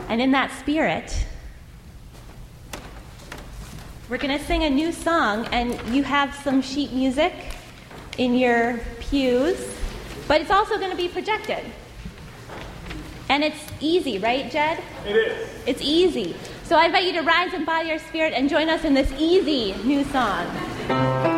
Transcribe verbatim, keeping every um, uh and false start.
And in that spirit, we're going to sing a new song, and you have some sheet music in your pews, but it's also going to be projected. And it's easy, right, Jed? It is. It's easy. So I invite you to rise in body or spirit and join us in this easy new song.